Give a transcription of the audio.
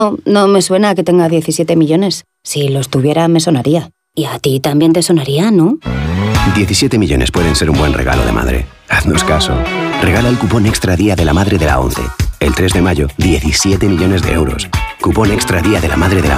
No, no me suena que tenga 17 millones. Si los tuviera, me sonaría. Y a ti también te sonaría, ¿no? 17 millones pueden ser un buen regalo de madre. Haznos caso. Regala el cupón Extra Día de la Madre de la ONCE. El 3 de mayo, 17 millones de euros. Cupón Extra Día de la Madre de la